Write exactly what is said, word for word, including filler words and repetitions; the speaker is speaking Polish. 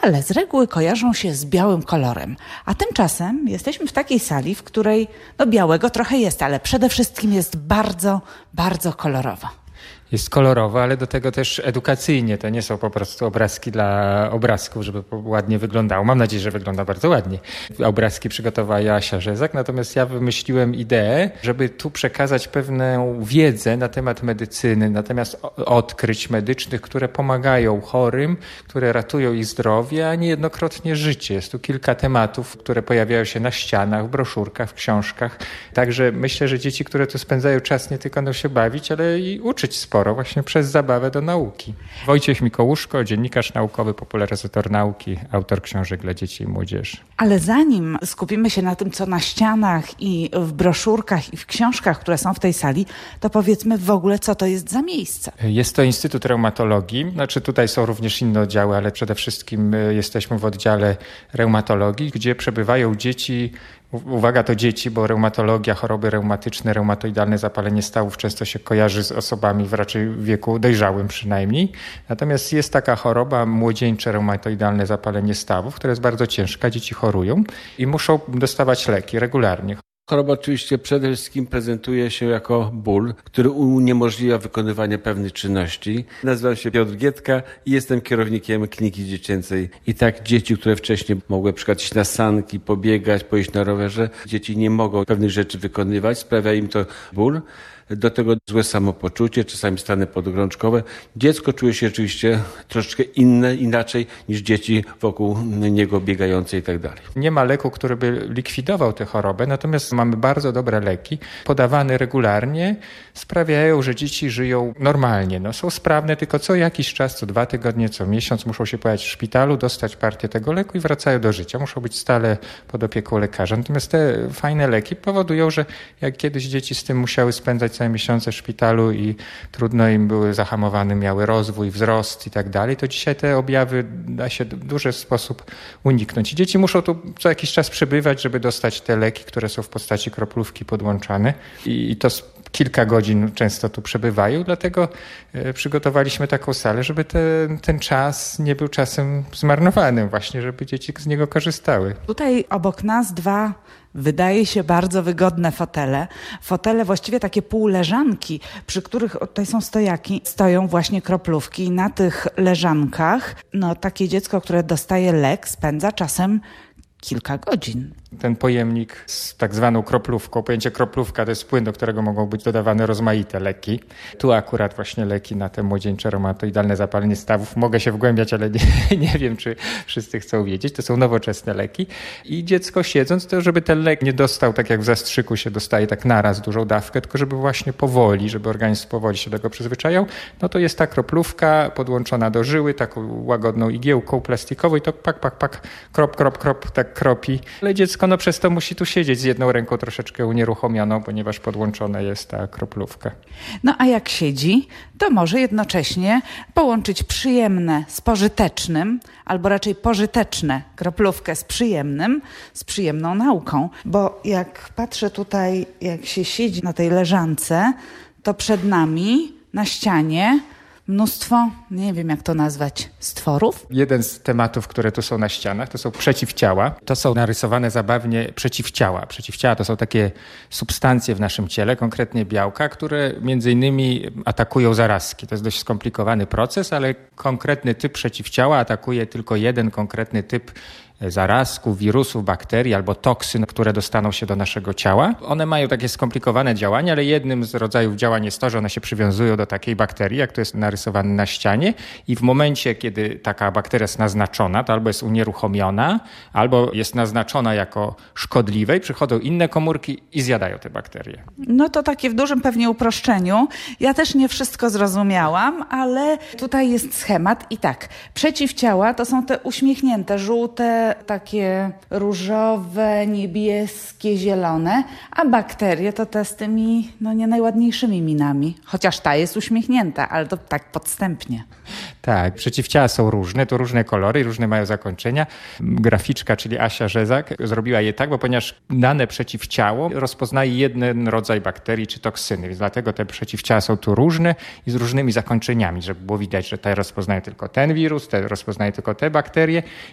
metale z reguły kojarzą się z białym kolorem, a tymczasem jesteśmy w takiej sali, w której no białego trochę jest, ale przede wszystkim jest bardzo, bardzo kolorowo. Jest kolorowo, ale do tego też edukacyjnie. To nie są po prostu obrazki dla obrazków, żeby ładnie wyglądało. Mam nadzieję, że wygląda bardzo ładnie. Obrazki przygotowała Joasia Rzezak, natomiast ja wymyśliłem ideę, żeby tu przekazać pewną wiedzę na temat medycyny, na temat odkryć medycznych, które pomagają chorym, które ratują ich zdrowie, a niejednokrotnie życie. Jest tu kilka tematów, które pojawiają się na ścianach, w broszurkach, w książkach. Także myślę, że dzieci, które tu spędzają czas, nie tylko będą się bawić, ale i uczyć sporo. Właśnie przez zabawę do nauki. Wojciech Mikołuszko, dziennikarz naukowy, popularyzator nauki, autor książek dla dzieci i młodzieży. Ale zanim skupimy się na tym, co na ścianach i w broszurkach i w książkach, które są w tej sali, to powiedzmy w ogóle, co to jest za miejsce. Jest to Instytut Reumatologii. Znaczy tutaj są również inne oddziały, ale przede wszystkim jesteśmy w oddziale reumatologii, gdzie przebywają dzieci. Uwaga, to dzieci, bo reumatologia, choroby reumatyczne, reumatoidalne zapalenie stawów często się kojarzy z osobami w raczej wieku dojrzałym przynajmniej. Natomiast jest taka choroba, młodzieńcze reumatoidalne zapalenie stawów, która jest bardzo ciężka. Dzieci chorują i muszą dostawać leki regularnie. Choroba oczywiście przede wszystkim prezentuje się jako ból, który uniemożliwia wykonywanie pewnych czynności. Nazywam się Piotr Gietka i jestem kierownikiem kliniki dziecięcej. I tak dzieci, które wcześniej mogły na przykład iść na sanki, pobiegać, pojeździć na rowerze, dzieci nie mogą pewnych rzeczy wykonywać, sprawia im to ból. Do tego złe samopoczucie, czasami stany podgorączkowe. Dziecko czuje się oczywiście troszeczkę inne, inaczej niż dzieci wokół niego biegające i tak dalej. Nie ma leku, który by likwidował tę chorobę, natomiast mamy bardzo dobre leki, podawane regularnie, sprawiają, że dzieci żyją normalnie. No, są sprawne, tylko co jakiś czas, co dwa tygodnie, co miesiąc muszą się pojawić w szpitalu, dostać partię tego leku i wracają do życia. Muszą być stale pod opieką lekarza. Natomiast te fajne leki powodują, że jak kiedyś dzieci z tym musiały spędzać całe miesiące w szpitalu i trudno im były zahamowane, miały rozwój, wzrost i tak dalej, to dzisiaj te objawy da się w duży sposób uniknąć. I dzieci muszą tu co jakiś czas przebywać, żeby dostać te leki, które są w postaci kroplówki podłączane i to kilka godzin często tu przebywają, dlatego przygotowaliśmy taką salę, żeby ten, ten czas nie był czasem zmarnowanym właśnie, żeby dzieci z niego korzystały. Tutaj obok nas dwa wydaje się bardzo wygodne fotele. Fotele właściwie takie półleżanki, przy których tutaj są stojaki, stoją właśnie kroplówki i na tych leżankach no takie dziecko, które dostaje lek, spędza czasem kilka godzin. Ten pojemnik z tak zwaną kroplówką, pojęcie kroplówka to jest płyn, do którego mogą być dodawane rozmaite leki. Tu akurat właśnie leki na te młodzieńcze reumatoidalne zapalenie stawów. Mogę się wgłębiać, ale nie, nie wiem, czy wszyscy chcą wiedzieć. To są nowoczesne leki. I dziecko siedząc, to żeby ten lek nie dostał tak jak w zastrzyku się dostaje tak naraz dużą dawkę, tylko żeby właśnie powoli, żeby organizm powoli się do tego przyzwyczajał, no to jest ta kroplówka podłączona do żyły, taką łagodną igiełką plastikową i to pak, pak, pak, krop, krop, krop, tak kropi. Ale dziecko no przez to musi tu siedzieć z jedną ręką troszeczkę unieruchomioną, ponieważ podłączona jest ta kroplówka. No a jak siedzi, to może jednocześnie połączyć przyjemne z pożytecznym, albo raczej pożyteczne kroplówkę z przyjemnym, z przyjemną nauką. Bo jak patrzę tutaj, jak się siedzi na tej leżance, to przed nami na ścianie mnóstwo, nie wiem jak to nazwać, stworów. Jeden z tematów, które tu są na ścianach, to są przeciwciała. To są narysowane zabawnie przeciwciała. Przeciwciała to są takie substancje w naszym ciele, konkretnie białka, które między innymi atakują zarazki. To jest dość skomplikowany proces, ale konkretny typ przeciwciała atakuje tylko jeden konkretny typ zarazków, wirusów, bakterii albo toksyn, które dostaną się do naszego ciała. One mają takie skomplikowane działania, ale jednym z rodzajów działań jest to, że one się przywiązują do takiej bakterii, jak to jest narysowane na ścianie i w momencie, kiedy taka bakteria jest naznaczona, to albo jest unieruchomiona, albo jest naznaczona jako szkodliwe i przychodzą inne komórki i zjadają te bakterie. No to takie w dużym pewnie uproszczeniu. Ja też nie wszystko zrozumiałam, ale tutaj jest schemat i tak, przeciwciała to są te uśmiechnięte, żółte, takie różowe, niebieskie, zielone, a bakterie to te z tymi no, nie najładniejszymi minami. Chociaż ta jest uśmiechnięta, ale to tak podstępnie. Tak, przeciwciała są różne, to różne kolory, różne mają zakończenia. Graficzka, czyli Asia Rzezak, zrobiła je tak, bo ponieważ dane przeciwciało rozpoznaje jeden rodzaj bakterii czy toksyny, więc dlatego te przeciwciała są tu różne i z różnymi zakończeniami, żeby było widać, że te rozpoznaje tylko ten wirus, te rozpoznaje tylko te bakterie